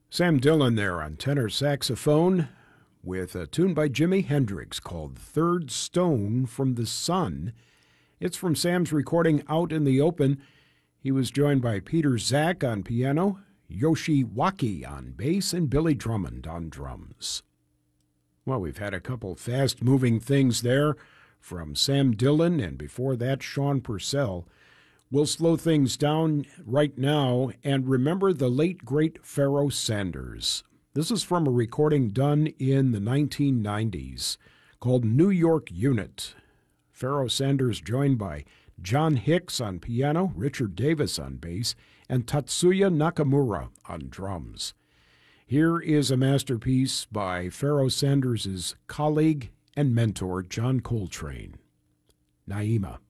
Sam Dillon there on tenor saxophone with a tune by Jimi Hendrix called Third Stone from the Sun. It's from Sam's recording Out in the Open. He was joined by Peter Zach on piano, Yoshi Waki on bass, and Billy Drummond on drums. Well, we've had a couple fast-moving things there from Sam Dillon, and before that, Sean Purcell. We'll slow things down right now and remember the late, great Pharoah Sanders. This is from a recording done in the 1990s called New York Unit. Pharoah Sanders joined by John Hicks on piano, Richard Davis on bass, and Tatsuya Nakamura on drums. Here is a masterpiece by Pharoah Sanders' colleague and mentor, John Coltrane, Naima.